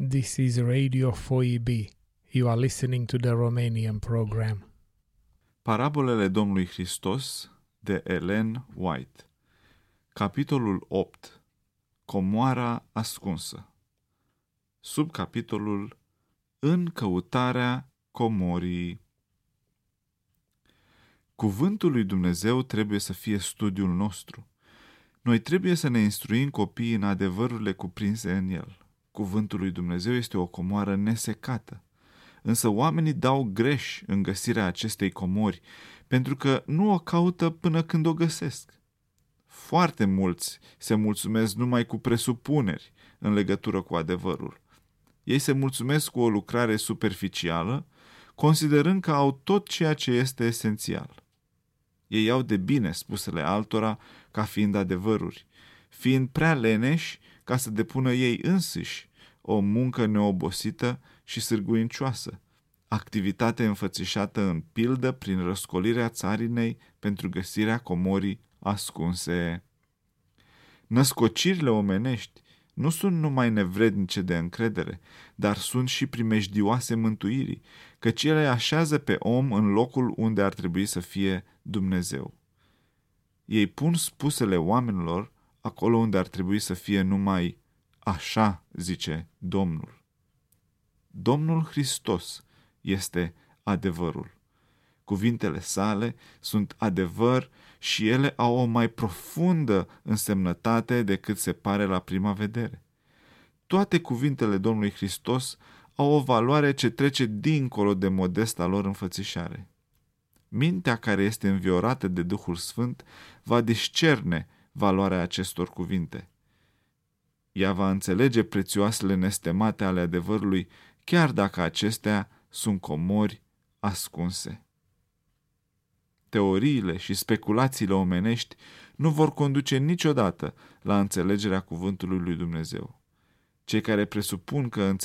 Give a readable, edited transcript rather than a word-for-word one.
This is Radio 4EB. You are listening to the Romanian program. Parabolele Domnului Hristos de Ellen White. Capitolul 8. Comoara ascunsă. Subcapitolul În căutarea comorii. Cuvântul lui Dumnezeu trebuie să fie studiul nostru. Noi trebuie să ne instruim copiii în adevărurile cuprinse în el. Cuvântul lui Dumnezeu este o comoară nesecată. Însă oamenii dau greș în găsirea acestei comori, pentru că nu o caută până când o găsesc. Foarte mulți se mulțumesc numai cu presupuneri în legătură cu adevărul. Ei se mulțumesc cu o lucrare superficială, considerând că au tot ceea ce este esențial. Ei iau de bine spusele altora ca fiind adevăruri, fiind prea leneși ca să depună ei înșiși o muncă neobosită și sârguincioasă, activitate înfățișată în pildă prin răscolirea țarinei pentru găsirea comorii ascunse. Născocirile omenești nu sunt numai nevrednice de încredere, dar sunt și primejdioase mântuirii, căci ele așează pe om în locul unde ar trebui să fie Dumnezeu. Ei pun spusele oamenilor acolo unde ar trebui să fie numai așa, zice Domnul. Domnul Hristos este adevărul. Cuvintele sale sunt adevăr și ele au o mai profundă însemnătate decât se pare la prima vedere. Toate cuvintele Domnului Hristos au o valoare ce trece dincolo de modesta lor înfățișare. Mintea care este înviorată de Duhul Sfânt va discerne valoarea acestor cuvinte. Ea va înțelege prețioasele nestemate ale adevărului, chiar dacă acestea sunt comori ascunse. Teoriile și speculațiile omenești nu vor conduce niciodată la înțelegerea cuvântului lui Dumnezeu. Cei care presupun că